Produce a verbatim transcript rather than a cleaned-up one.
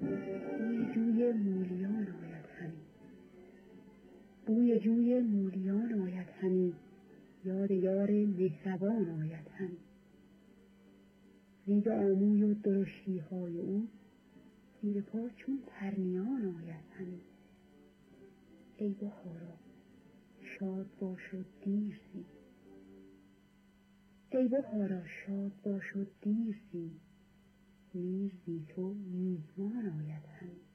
بوی جوی مولیان آید همی، بوی جوی مولیان آید همی، یاد یار مهربان آید همی. زیب آموی و درشتی های او، زیر پا چون پرنیان آید همی. ای بهارا شاد باش و دیر زی، ای بهارا شاد باش و دیر زی، نیز بی تو میهمان آید همی.